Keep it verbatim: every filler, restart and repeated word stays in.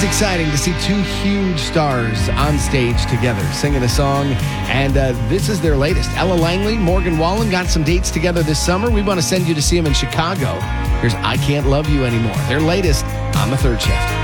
Always exciting to see two huge stars on stage together singing a song. And uh, this is their latest. Ella Langley, Morgan Wallen got some dates together this summer. We want to send you to see them in Chicago. Here's I Can't Love You Anymore, their latest on The Third Shift.